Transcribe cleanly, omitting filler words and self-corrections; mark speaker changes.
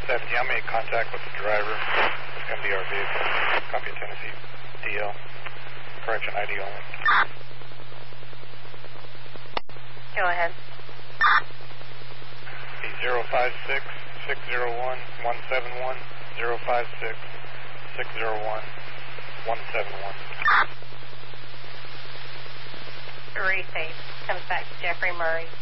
Speaker 1: 70, I made contact with the driver. It's going to be our vehicle. Copy Tennessee DL. Correction ID only.
Speaker 2: Go ahead.
Speaker 1: The 056-601-171, 056-601-171.
Speaker 2: Reface comes back to Jeffrey Murray.